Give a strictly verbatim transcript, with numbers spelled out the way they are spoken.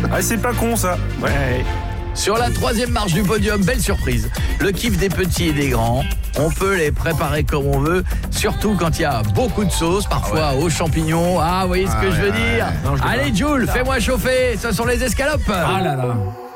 Ah, c'est pas con ça. Ouais. Sur la troisième marche du podium, belle surprise. Le kiff des petits et des grands. On peut les préparer comme on veut, surtout quand il y a beaucoup de sauce, parfois ah ouais. aux champignons. Ah, vous voyez ce ah que ouais, je veux ouais, dire ouais. Non, je Allez, Jules, fais-moi chauffer. Ce sont les escalopes. Ah là là.